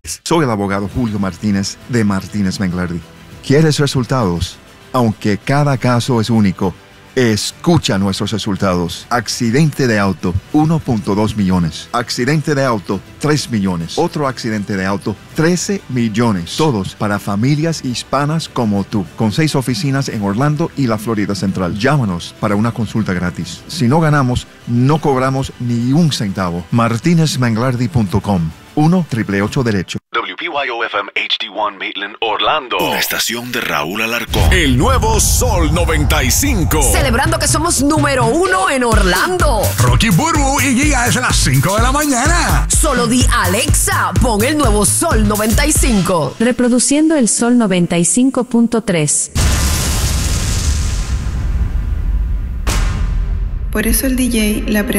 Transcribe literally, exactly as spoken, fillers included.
Soy el abogado Julio Martínez de Martínez Menglardi. ¿Quieres resultados? Aunque cada caso es único, escucha nuestros resultados. Accidente de auto, uno punto dos millones. Accidente de auto, tres millones. Otro accidente de auto, trece millones. Todos para familias hispanas como tú. Con seis oficinas en Orlando y la Florida Central. Llámanos para una consulta gratis. Si no ganamos, no cobramos ni un centavo. martinez menglardi punto com. uno, ocho ocho ocho derecho. W P Y O F M H D uno Maitland, Orlando. Una estación de Raúl Alarcón. El nuevo Sol noventa y cinco. Celebrando que somos número uno en Orlando. Rocky Burbu y Giga es a las cinco de la mañana. Solo di Alexa, pon el nuevo Sol noventa y cinco. Reproduciendo el Sol noventa y cinco punto tres. Por eso el D J la